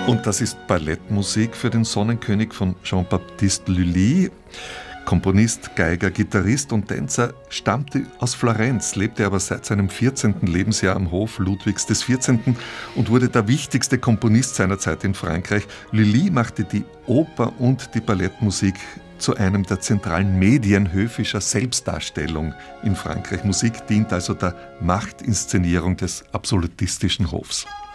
Und das ist Ballettmusik für den Sonnenkönig von Jean-Baptiste Lully. Komponist, Geiger, Gitarrist und Tänzer, stammte aus Florenz, lebte aber seit seinem 14. Lebensjahr am Hof Ludwigs XIV. Und wurde der wichtigste Komponist seiner Zeit in Frankreich. Lully machte die Oper und die Ballettmusik zu einem der zentralen Medien höfischer Selbstdarstellung in Frankreich. Musik dient also der Machtinszenierung des absolutistischen Hofs.